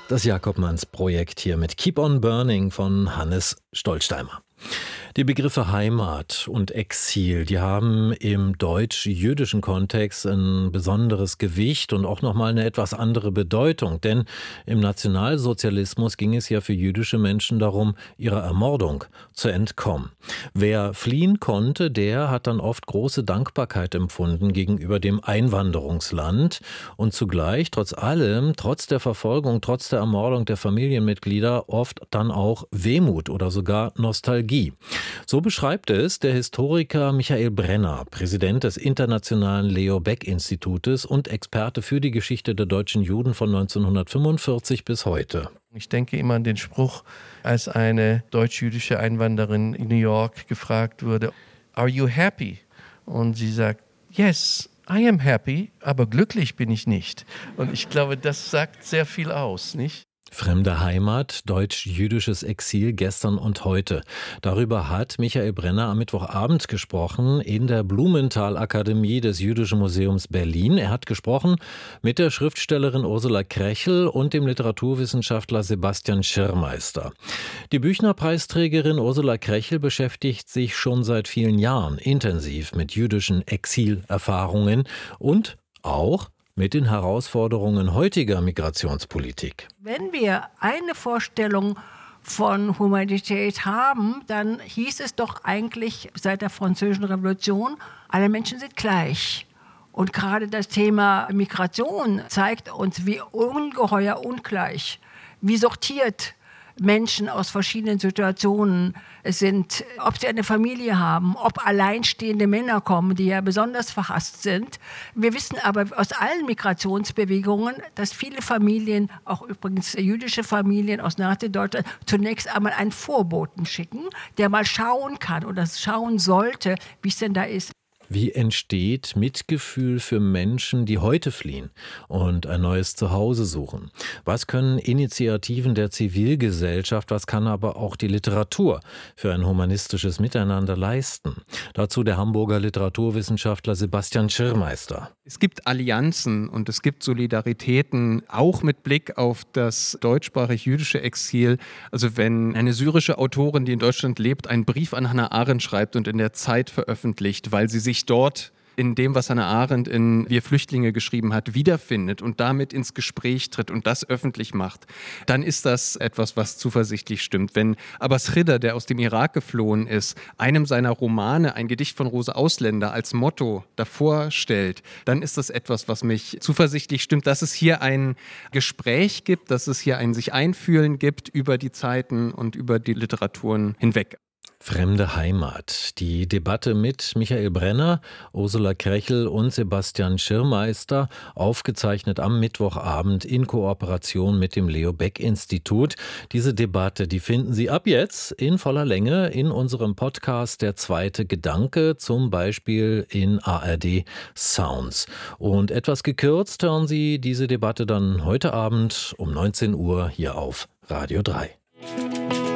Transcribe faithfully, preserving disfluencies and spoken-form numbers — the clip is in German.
Das Jakobmanns-Projekt hier mit Keep on Burning von Hannes Stolzsteimer. Die Begriffe Heimat und Exil, die haben im deutsch-jüdischen Kontext ein besonderes Gewicht und auch nochmal eine etwas andere Bedeutung. Denn im Nationalsozialismus ging es ja für jüdische Menschen darum, ihrer Ermordung zu entkommen. Wer fliehen konnte, der hat dann oft große Dankbarkeit empfunden gegenüber dem Einwanderungsland und zugleich, trotz allem, trotz der Verfolgung, trotz der Ermordung der Familienmitglieder, oft dann auch Wehmut oder sogar Nostalgie. So beschreibt es der Historiker Michael Brenner, Präsident des Internationalen Leo Baeck-Institutes und Experte für die Geschichte der deutschen Juden von neunzehnhundertfünfundvierzig bis heute. Ich denke immer an den Spruch, als eine deutsch-jüdische Einwanderin in New York gefragt wurde, "Are you happy?" Und sie sagt, "Yes, I am happy, aber glücklich bin ich nicht." Und ich glaube, das sagt sehr viel aus, nicht? Fremde Heimat, deutsch-jüdisches Exil gestern und heute. Darüber hat Michael Brenner am Mittwochabend gesprochen in der Blumenthal-Akademie des Jüdischen Museums Berlin. Er hat gesprochen mit der Schriftstellerin Ursula Krechel und dem Literaturwissenschaftler Sebastian Schirmeister. Die Büchner-Preisträgerin Ursula Krechel beschäftigt sich schon seit vielen Jahren intensiv mit jüdischen Exilerfahrungen und auch mit den Herausforderungen heutiger Migrationspolitik. Wenn wir eine Vorstellung von Humanität haben, dann hieß es doch eigentlich seit der Französischen Revolution, alle Menschen sind gleich. Und gerade das Thema Migration zeigt uns, wie ungeheuer ungleich, wie sortiert Menschen aus verschiedenen Situationen sind, ob sie eine Familie haben, ob alleinstehende Männer kommen, die ja besonders verhasst sind. Wir wissen aber aus allen Migrationsbewegungen, dass viele Familien, auch übrigens jüdische Familien aus Nazi-Deutschland, zunächst einmal einen Vorboten schicken, der mal schauen kann oder schauen sollte, wie es denn da ist. Wie entsteht Mitgefühl für Menschen, die heute fliehen und ein neues Zuhause suchen? Was können Initiativen der Zivilgesellschaft, was kann aber auch die Literatur für ein humanistisches Miteinander leisten? Dazu der Hamburger Literaturwissenschaftler Sebastian Schirmeister. Es gibt Allianzen und es gibt Solidaritäten, auch mit Blick auf das deutschsprachig-jüdische Exil. Also wenn eine syrische Autorin, die in Deutschland lebt, einen Brief an Hannah Arendt schreibt und in der Zeit veröffentlicht, weil sie sich dort in dem, was Hannah Arendt in Wir Flüchtlinge geschrieben hat, wiederfindet und damit ins Gespräch tritt und das öffentlich macht, dann ist das etwas, was zuversichtlich stimmt. Wenn Abbas Ridder, der aus dem Irak geflohen ist, einem seiner Romane, ein Gedicht von Rosa Ausländer, als Motto davor stellt, dann ist das etwas, was mich zuversichtlich stimmt, dass es hier ein Gespräch gibt, dass es hier ein sich einfühlen gibt über die Zeiten und über die Literaturen hinweg. Fremde Heimat. Die Debatte mit Michael Brenner, Ursula Krechel und Sebastian Schirmeister, aufgezeichnet am Mittwochabend in Kooperation mit dem Leo Baeck-Institut. Diese Debatte, die finden Sie ab jetzt in voller Länge in unserem Podcast Der zweite Gedanke, zum Beispiel in A R D Sounds. Und etwas gekürzt hören Sie diese Debatte dann heute Abend um neunzehn Uhr hier auf Radio drei.